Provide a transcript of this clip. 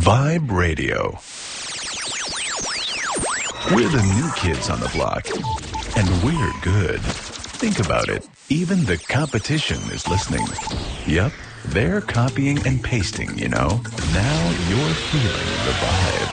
Vibe Radio. We're the new kids on the block, and we're good. Think about it. Even the competition is listening. Yep, they're copying and pasting, you know. Now you're feeling the vibe.